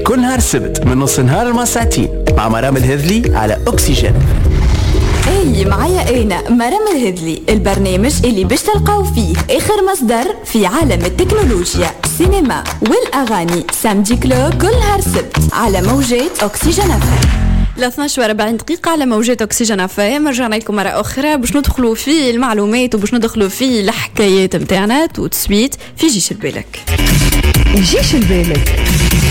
كل نهار السبت من نص نهار لما ساعتين مع مرام الهذلي على أكسجين. اي معايا انا مرام الهذلي، البرنامج اللي باش تلقاو فيه اخر مصدر في عالم التكنولوجيا، السينما والاغاني. سامدي كلوب كل نهار سبت على موجات أكسجين أفهم. 12:40 دقيقة على موجات أكسجين أفهم. رجعنا لكم مرة أخرى باش ندخلوا في المعلومات وباش ندخلوا في الحكايات متاعنا وتسويت في جيش البالك. يجيش البالك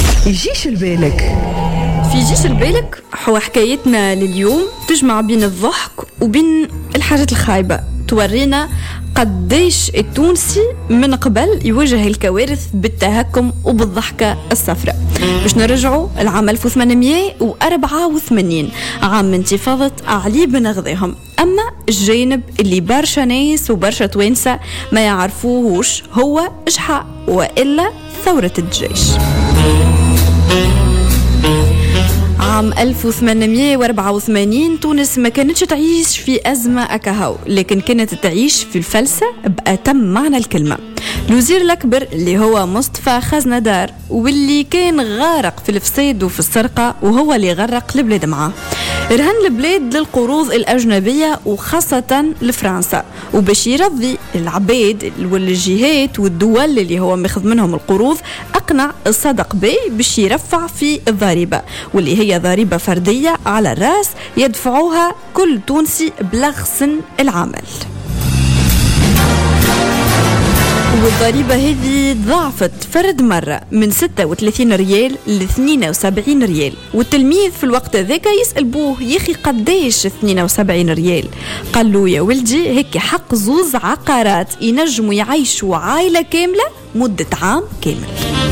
في جيش البالك هو حكايتنا لليوم تجمع بين الضحك وبين الحاجات الخايبة، تورينا قديش التونسي من قبل يواجه الكوارث بالتهكم وبالضحكة الصفراء. باش نرجعوا العام 1884 عام انتفاضة علي بن غذيهم. أما الجانب اللي برشا ناس وبرشا توانسة ما يعرفوهوش هو إجحاء وإلا ثورة الجيش. عام 1884 تونس ما كانتش تعيش في أزمة أكهو، لكن كانت تعيش في الفلسة بأتم معنى الكلمة. الوزير الأكبر اللي هو مصطفى خزندار واللي كان غارق في الفساد وفي السرقة، وهو اللي غرق البلاد معاه. رهن البلاد للقروض الأجنبية وخاصة لفرنسا، وباش يرضي العباد والجهات والدول اللي هو ماخذ منهم القروض أقنع الصدق بي باش يرفع في الضريبة، واللي هي ضريبة فردية على الرأس يدفعوها كل تونسي بلغ سن العمل. والضريبة هذه ضعفت فرد مرة من 36 ريال ل 72 ريال. والتلميذ في الوقت ذاك يسأل بوه يخي قديش 72 ريال؟ قال له يا ولدي هيك حق زوز عقارات ينجموا يعيشوا عائلة كاملة مدة عام كامل.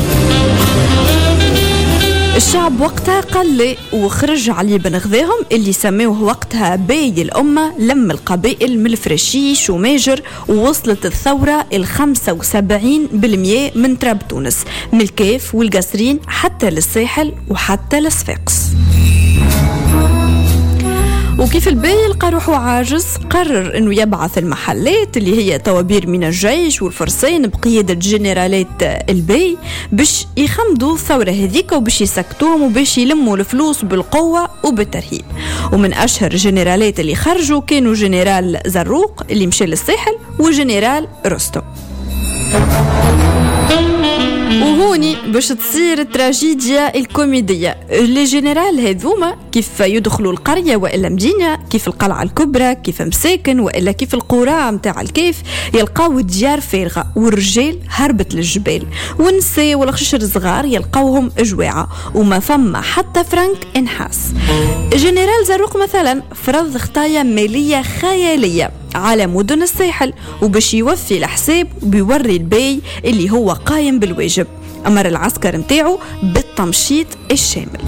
الشعب وقتها قال لي وخرج علي بن غذيهم اللي سموه وقتها باي الأمة، لم القبائل من الفرشيش وماجر، ووصلت الثورة 75% من تراب تونس، من الكيف والقصرين حتى للساحل وحتى للصفاقس. وكيف الباي لقى روحه عاجز قرر انه يبعث المحلات اللي هي توابير من الجيش والفرسان بقيادة جنرالات الباي باش يخمدوا الثورة هذيك وباش يسكتوهم وباش يلموا الفلوس بالقوة وبالترهيب. ومن أشهر جنرالات اللي خرجوا كانوا جنرال زروق اللي مشى للساحل وجنرال رستم. وهوني باش تصير التراجيديا الكوميدية. لي جنرال هذوما كيف يدخلوا القرية وإلا مدينة، كيف القلعة الكبرى، كيف مساكن وإلا كيف القرى متاع الكيف، يلقاو الديار فارغة والرجال هربت للجبال، والنساء والخشر الصغار يلقاوهم جواعة وما فما حتى فرنك انحاس. جنرال زروق مثلا فرض خطايا مالية خيالية على مدن الساحل وباش يوفي الحساب وبيوري الباي اللي هو قايم بالواجب. أمر العسكر متاعه بالتمشيط الشامل.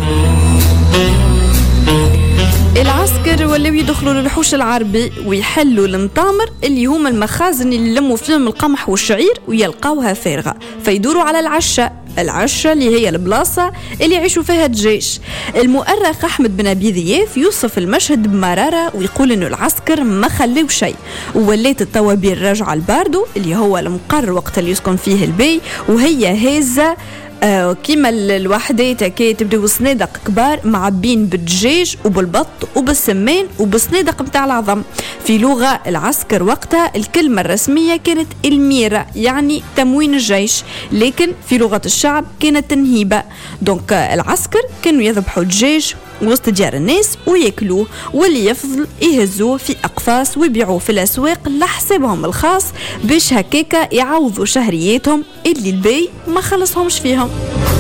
العسكر ولاو يدخلوا للحوش العربي ويحلوا المطامر اللي هما المخازن اللي لموا فيهم القمح والشعير ويلقاوها فارغة، فيدوروا على العشة اللي هي البلاصة اللي يعيشوا فيها الجيش. المؤرخ أحمد بن أبي ذياف يوصف المشهد بمرارة ويقول إنه العسكر ما خلوا شيء، ووليت الطوابير راجعة الباردو اللي هو المقر وقت اللي يسكن فيه البي، وهي هازة كيما الوحدات كي تبدو صنادق كبار معبين بالدجاج وبالبط وبالسمان وبالصنادق متاع العظم. في لغة العسكر وقتها الكلمة الرسمية كانت الميرة، يعني تموين الجيش، لكن في لغة الشعب كانت تنهيبة. دونك العسكر كانوا يذبحوا الدجاج وسط ديار الناس وياكلوه، واللي يفضل يهزوه في أقفاص ويبيعوه في الأسواق لحسابهم الخاص باش هكاكا يعوضوا شهرياتهم اللي الباي ما خلصهمش فيهم.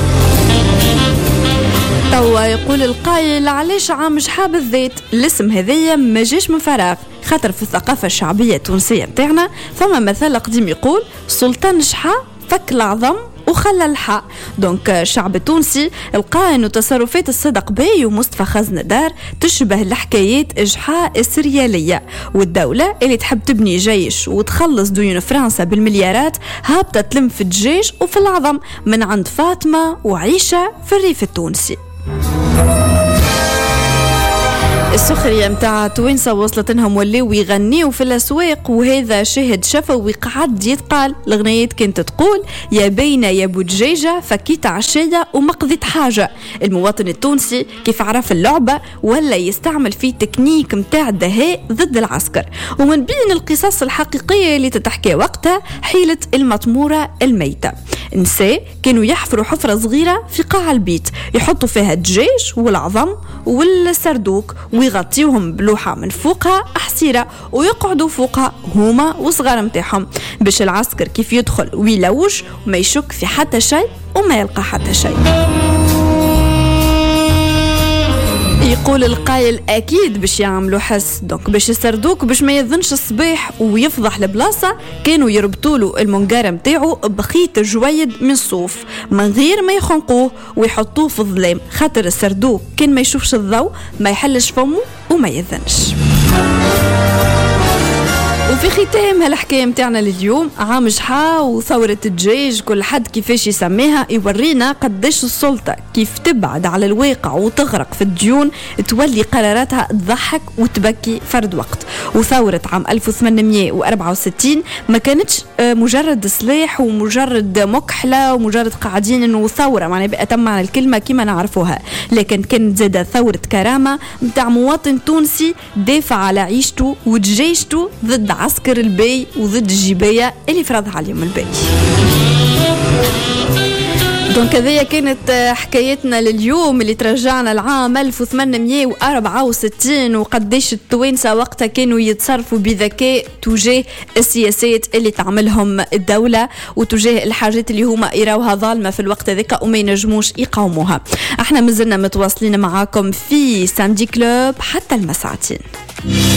توا يقول القائل علاش عام جحا بالذات؟ الاسم هذايا ما جاش من فراغ، خاطر في الثقافة الشعبية التونسية متاعنا فما مثل قديم يقول سلطان جحا فك العظم وخلى الحق. دونك الشعب التونسي لقى انه تصرفات الصدق باي ومصطفى خزندار تشبه الحكايات اجحاء السرياليه، والدوله اللي تحب تبني جيش وتخلص ديون فرنسا بالمليارات هابطه تلم في الدجاج وفي العظم من عند فاطمه وعيشه في الريف التونسي. السخرية متاع توينسا وصلت انهم ولاو يغنيوا في الاسواق، وهذا شاهد شفوي قعد يتقال. الغنيات كانت تقول يا بينا يا بوجيجة فكيت عشية وما قضيت حاجة. المواطن التونسي كيف عرف اللعبة ولا يستعمل في تكنيك متاع الدهاء ضد العسكر. ومن بين القصص الحقيقية اللي تتحكي وقتها حيلة المطمورة الميتة. النساء كانوا يحفروا حفرة صغيرة في قاع البيت، يحطوا فيها الدجاج والعظم والسردوك ويغطيوهم بلوحة من فوقها أحسيرة ويقعدوا فوقها هما وصغار متاعهم باش العسكر كيف يدخل ويلوج وما يشك في حتى شيء وما يلقى حتى شيء. يقول القايل اكيد باش يعملوا حس دونك باش السردوك باش ما يظنش الصباح ويفضح البلاصه، كانوا يربطوا له المنقار نتاعو بخيط جويد من صوف من غير ما يخنقوه ويحطوه في الظلام، خاطر السردوك كان ما يشوفش الضوء ما يحلش فمه وما يذنش. وفي ختام هالحكاية متاعنا لليوم، عام جحا وثورة الدجاج كل حد كيفاش يسميها يورينا قداش السلطة كيف تبعد على الواقع وتغرق في الديون تولي قراراتها تضحك وتبكي فرد وقت. وثورة عام 1864 ما كانتش مجرد سلاح ومجرد مكحلة ومجرد قاعدين انه ثورة معناها بقى تم معنى الكلمة كما نعرفوها، لكن كانت زادة ثورة كرامة متاع مواطن تونسي دافع على عيشته ودجاجته ضد عسكر البي وضد الجباية اللي فرضها عليهم البي. دونك هذه كانت حكايتنا لليوم اللي ترجعنا العام 1864 وقديش التوانسة وقتها كانوا يتصرفوا بذكاء تجاه السياسات اللي تعملهم الدولة وتجاه الحاجات اللي هما يراوها ظالمة في الوقت ذاك وما ينجموش يقاوموها. احنا مازلنا متواصلين معاكم في سامدي كلوب حتى المساعتين.